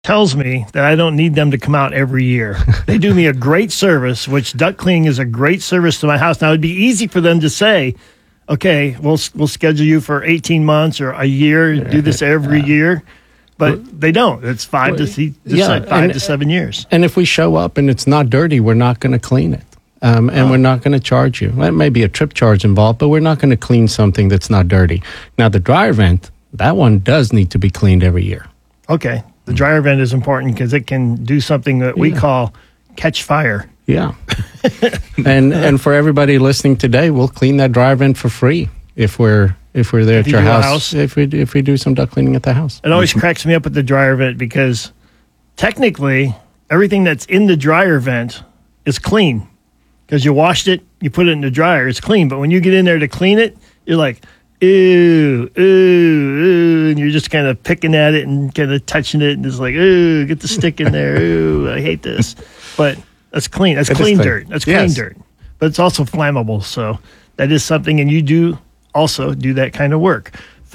tells me that I don't need them to come out every year. They do me a great service, which duct cleaning is a great service to my house. Now, it'd be easy for them to say, okay, we'll schedule you for 18 months or a year, do this every year. But they don't. It's 5 to 7 years. And if we show up and it's not dirty, we're not going to clean it. And we're not going to charge you. There may be a trip charge involved, but we're not going to clean something that's not dirty. Now, the dryer vent, that one does need to be cleaned every year. Okay. The dryer vent is important because it can do something that we call catch fire. Yeah. and for everybody listening today, we'll clean that dryer vent for free if we're there at your house. If we do some duct cleaning at the house. It always cracks me up with the dryer vent because technically everything that's in the dryer vent is clean. Because you washed it, you put it in the dryer, it's clean. But when you get in there to clean it, you're like, ooh, ooh, ooh, and you're just kind of picking at it and kind of touching it, and it's like, ooh, get the stick in there, ooh, I hate this. But that's clean. That's clean dirt. That's clean dirt. But it's also flammable, so that is something, and you do also do that kind of work.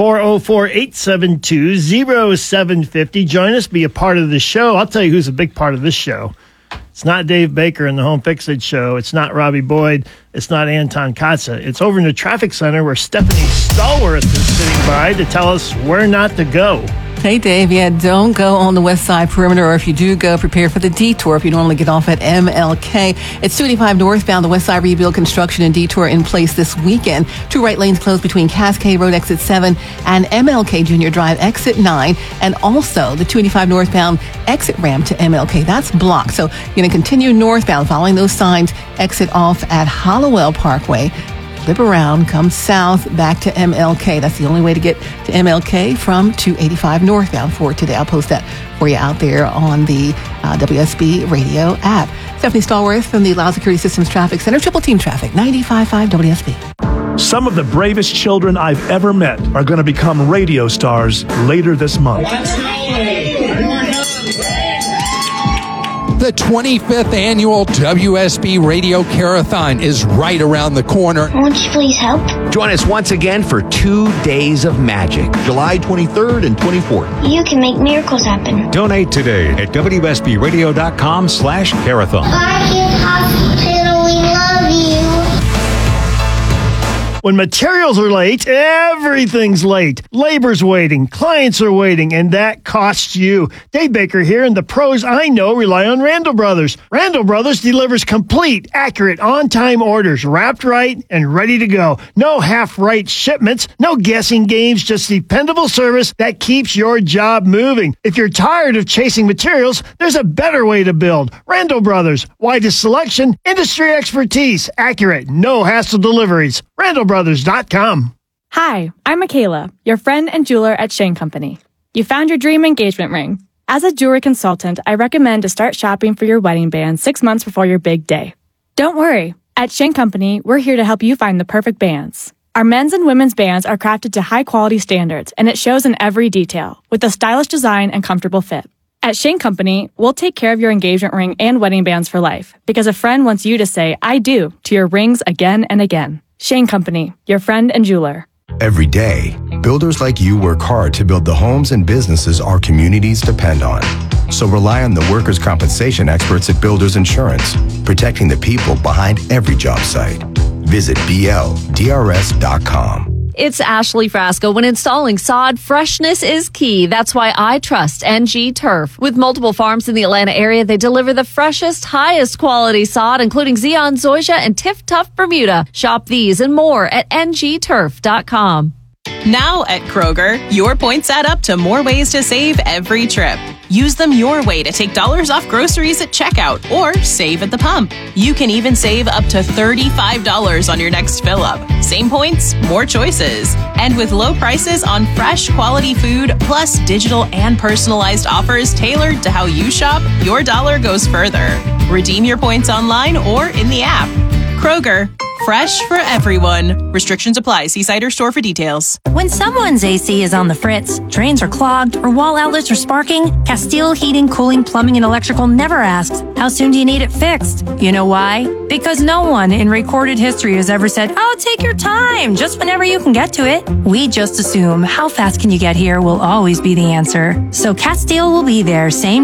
404-872-0750. Join us, be a part of the show. I'll tell you who's a big part of this show. It's not Dave Baker in the Home Fix-It Show. It's not Robbie Boyd. It's not Anton Katza. It's over in the traffic center where Stephanie Stallworth is sitting by to tell us where not to go. Hey, Dave. Yeah, don't go on the west side perimeter, or if you do go, prepare for the detour if you normally get off at MLK. It's 285 northbound, the west side rebuild, construction, and detour in place this weekend. 2 right lanes closed between Cascade Road exit 7 and MLK Junior Drive exit 9, and also the 285 northbound exit ramp to MLK. That's blocked. So you're going to continue northbound following those signs, exit off at Hollowell Parkway. Flip around, come south, back to MLK. That's the only way to get to MLK from 285 northbound for today. I'll post that for you out there on the WSB radio app. Stephanie Stallworth from the Loud Security Systems Traffic Center, Triple Team Traffic, 95.5 WSB. Some of the bravest children I've ever met are going to become radio stars later this month. The 25th annual WSB Radio Carathon is right around the corner. Won't you please help? Join us once again for 2 days of magic, July 23rd and 24th. You can make miracles happen. Donate today at WSBRadio.com/carathon. Barfield Hospital, we love you. When materials are late, everything's late. Labor's waiting, clients are waiting, and that costs you. Dave Baker here, and the pros I know rely on Randall Brothers. Randall Brothers delivers complete, accurate, on-time orders, wrapped right and ready to go. No half-right shipments, no guessing games, just dependable service that keeps your job moving. If you're tired of chasing materials, there's a better way to build. Randall Brothers, widest selection, industry expertise, accurate, no hassle deliveries. RandallBrothers.com. Hi, I'm Michaela, your friend and jeweler at Shane Company. You found your dream engagement ring. As a jewelry consultant, I recommend to start shopping for your wedding band 6 months before your big day. Don't worry. At Shane Company, we're here to help you find the perfect bands. Our men's and women's bands are crafted to high-quality standards, and it shows in every detail, with a stylish design and comfortable fit. At Shane Company, we'll take care of your engagement ring and wedding bands for life, because a friend wants you to say, I do, to your rings again and again. Shane Company, your friend and jeweler. Every day, builders like you work hard to build the homes and businesses our communities depend on. So rely on the workers' compensation experts at Builders Insurance, protecting the people behind every job site. Visit BLDRS.com. It's Ashley Frasco. When installing sod, freshness is key. That's why I trust NG Turf. With multiple farms in the Atlanta area, they deliver the freshest, highest quality sod, including Zeon, Zoysia, and Tiff Tough Bermuda. Shop these and more at ngturf.com. Now at Kroger, your points add up to more ways to save every trip. Use them your way to take dollars off groceries at checkout or save at the pump. You can even save up to $35 on your next fill up. Same points, more choices. And with low prices on fresh, quality food, plus digital and personalized offers tailored to how you shop, your dollar goes further. Redeem your points online or in the app. Kroger, Fresh for everyone. Restrictions apply. See site or store for details. When someone's AC is on the fritz, drains are clogged, or wall outlets are sparking, Castile Heating, Cooling, Plumbing, and Electrical never asks, how soon do you need it fixed? You know why? Because no one in recorded history has ever said, oh, take your time, just whenever you can get to it. We just assume how fast can you get here will always be the answer. So Castile will be there, same